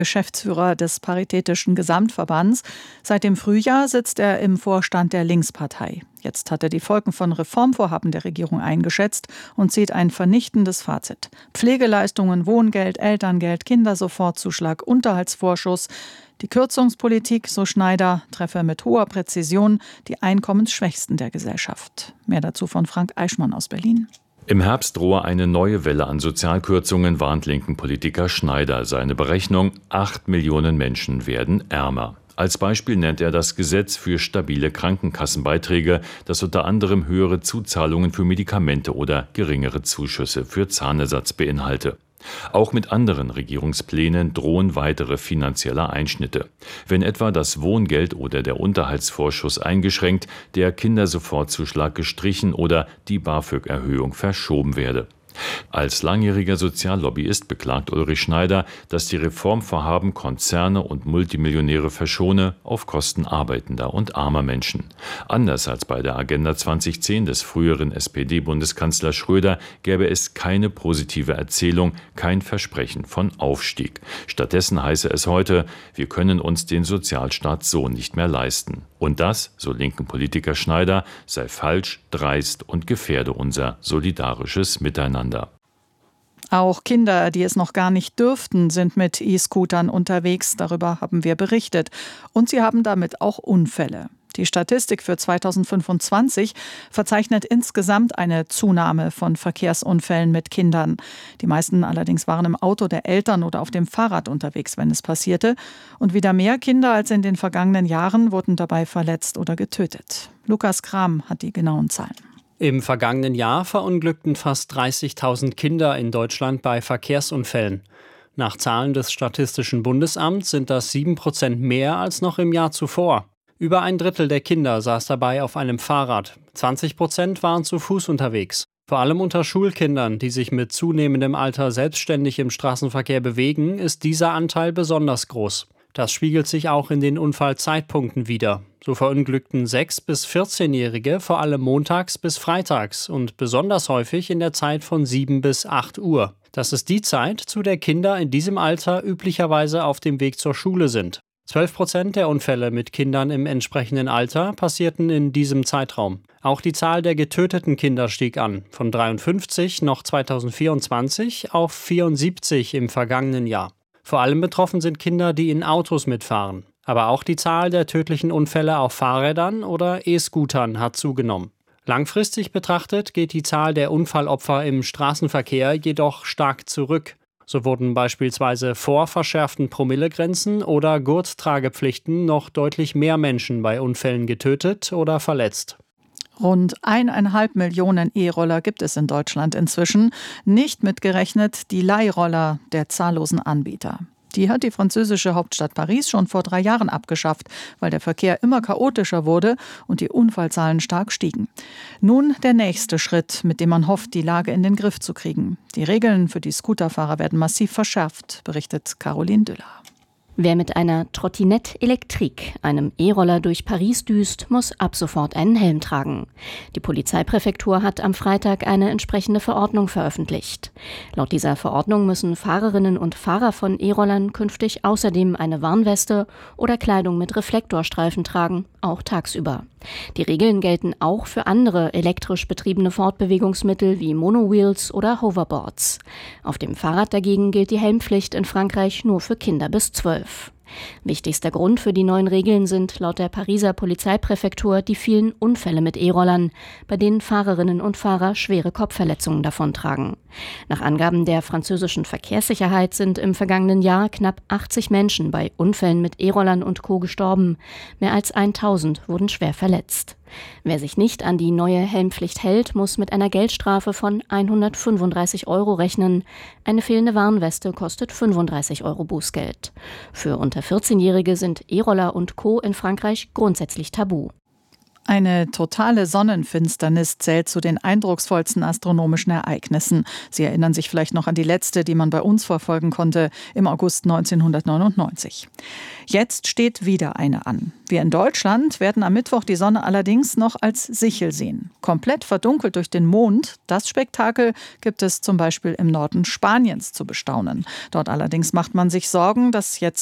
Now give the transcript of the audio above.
Geschäftsführer des Paritätischen Gesamtverbands. Seit dem Frühjahr sitzt er im Vorstand der Linkspartei. Jetzt hat er die Folgen von Reformvorhaben der Regierung eingeschätzt und zieht ein vernichtendes Fazit. Pflegeleistungen, Wohngeld, Elterngeld, Kindersofortzuschlag, Unterhaltsvorschuss. Die Kürzungspolitik, so Schneider, treffe mit hoher Präzision die Einkommensschwächsten der Gesellschaft. Mehr dazu von Frank Eichmann aus Berlin. Im Herbst drohe eine neue Welle an Sozialkürzungen, warnt linken Politiker Schneider. Seine Berechnung: 8 Millionen Menschen werden ärmer. Als Beispiel nennt er das Gesetz für stabile Krankenkassenbeiträge, das unter anderem höhere Zuzahlungen für Medikamente oder geringere Zuschüsse für Zahnersatz beinhalte. Auch mit anderen Regierungsplänen drohen weitere finanzielle Einschnitte. Wenn etwa das Wohngeld oder der Unterhaltsvorschuss eingeschränkt, der Kindersofortzuschlag gestrichen oder die BAföG-Erhöhung verschoben werde. Als langjähriger Soziallobbyist beklagt Ulrich Schneider, dass die Reformvorhaben Konzerne und Multimillionäre verschone auf Kosten arbeitender und armer Menschen. Anders als bei der Agenda 2010 des früheren SPD-Bundeskanzlers Schröder gäbe es keine positive Erzählung, kein Versprechen von Aufstieg. Stattdessen heiße es heute: Wir können uns den Sozialstaat so nicht mehr leisten. Und das, so linken Politiker Schneider, sei falsch, dreist und gefährde unser solidarisches Miteinander. Auch Kinder, die es noch gar nicht dürften, sind mit E-Scootern unterwegs. Darüber haben wir berichtet. Und sie haben damit auch Unfälle. Die Statistik für 2025 verzeichnet insgesamt eine Zunahme von Verkehrsunfällen mit Kindern. Die meisten allerdings waren im Auto der Eltern oder auf dem Fahrrad unterwegs, wenn es passierte. Und wieder mehr Kinder als in den vergangenen Jahren wurden dabei verletzt oder getötet. Lukas Kram hat die genauen Zahlen. Im vergangenen Jahr verunglückten fast 30.000 Kinder in Deutschland bei Verkehrsunfällen. Nach Zahlen des Statistischen Bundesamts sind das 7% mehr als noch im Jahr zuvor. Über ein Drittel der Kinder saß dabei auf einem Fahrrad. 20% waren zu Fuß unterwegs. Vor allem unter Schulkindern, die sich mit zunehmendem Alter selbstständig im Straßenverkehr bewegen, ist dieser Anteil besonders groß. Das spiegelt sich auch in den Unfallzeitpunkten wider. So verunglückten 6- bis 14-Jährige vor allem montags bis freitags und besonders häufig in der Zeit von 7 bis 8 Uhr. Das ist die Zeit, zu der Kinder in diesem Alter üblicherweise auf dem Weg zur Schule sind. 12% der Unfälle mit Kindern im entsprechenden Alter passierten in diesem Zeitraum. Auch die Zahl der getöteten Kinder stieg an, von 53 noch 2024 auf 74 im vergangenen Jahr. Vor allem betroffen sind Kinder, die in Autos mitfahren. Aber auch die Zahl der tödlichen Unfälle auf Fahrrädern oder E-Scootern hat zugenommen. Langfristig betrachtet geht die Zahl der Unfallopfer im Straßenverkehr jedoch stark zurück. So wurden beispielsweise vor verschärften Promillegrenzen oder Gurttragepflichten noch deutlich mehr Menschen bei Unfällen getötet oder verletzt. Rund 1,5 Millionen E-Roller gibt es in Deutschland inzwischen. Nicht mitgerechnet die Leihroller der zahllosen Anbieter. Die hat die französische Hauptstadt Paris schon vor 3 Jahren abgeschafft, weil der Verkehr immer chaotischer wurde und die Unfallzahlen stark stiegen. Nun der nächste Schritt, mit dem man hofft, die Lage in den Griff zu kriegen. Die Regeln für die Scooterfahrer werden massiv verschärft, berichtet Caroline Düller. Wer mit einer Trottinette Elektrik, einem E-Roller durch Paris düst, muss ab sofort einen Helm tragen. Die Polizeipräfektur hat am Freitag eine entsprechende Verordnung veröffentlicht. Laut dieser Verordnung müssen Fahrerinnen und Fahrer von E-Rollern künftig außerdem eine Warnweste oder Kleidung mit Reflektorstreifen tragen, auch tagsüber. Die Regeln gelten auch für andere elektrisch betriebene Fortbewegungsmittel wie Monowheels oder Hoverboards. Auf dem Fahrrad dagegen gilt die Helmpflicht in Frankreich nur für Kinder bis 12. Wichtigster Grund für die neuen Regeln sind laut der Pariser Polizeipräfektur die vielen Unfälle mit E-Rollern, bei denen Fahrerinnen und Fahrer schwere Kopfverletzungen davontragen. Nach Angaben der französischen Verkehrssicherheit sind im vergangenen Jahr knapp 80 Menschen bei Unfällen mit E-Rollern und Co. gestorben. Mehr als 1000 wurden schwer verletzt. Wer sich nicht an die neue Helmpflicht hält, muss mit einer Geldstrafe von 135 € rechnen. Eine fehlende Warnweste kostet 35 € Bußgeld. Für unter 14-Jährige sind E-Roller und Co. in Frankreich grundsätzlich tabu. Eine totale Sonnenfinsternis zählt zu den eindrucksvollsten astronomischen Ereignissen. Sie erinnern sich vielleicht noch an die letzte, die man bei uns verfolgen konnte, im August 1999. Jetzt steht wieder eine an. Wir in Deutschland werden am Mittwoch die Sonne allerdings noch als Sichel sehen. Komplett verdunkelt durch den Mond. Das Spektakel gibt es zum Beispiel im Norden Spaniens zu bestaunen. Dort allerdings macht man sich Sorgen, dass jetzt